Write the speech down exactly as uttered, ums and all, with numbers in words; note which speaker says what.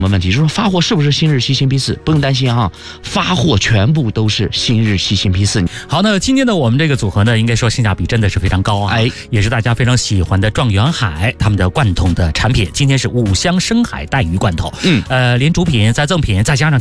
Speaker 1: 什么问题？就是说发货是不是新日西新批次？不用担心啊，发货全部都是新日西新批次。
Speaker 2: 好，那今天的我们这个组合呢，应该说性价比真的是非常高啊，
Speaker 1: 哎，
Speaker 2: 也是大家非常喜欢的状元海他们的罐头的产品。今天是五香深海带鱼罐头，
Speaker 1: 嗯，
Speaker 2: 呃，连主品再赠品再加上